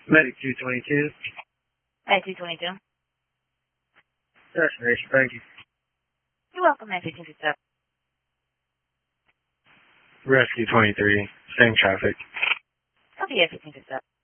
Medic 222. Medic 222. Destination, thank you. You're welcome, Medic 222. Rescue 23. Same traffic. Copy, 1527.